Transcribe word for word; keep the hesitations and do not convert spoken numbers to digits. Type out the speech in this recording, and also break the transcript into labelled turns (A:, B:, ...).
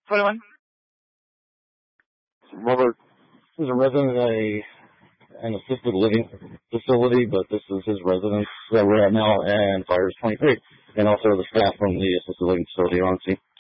A: twenty-one.
B: Robert is a resident of a, an assisted living facility, but this is his residence that we're at now, and fire is twenty-three. And also the staff from the assisted living facility are on scene.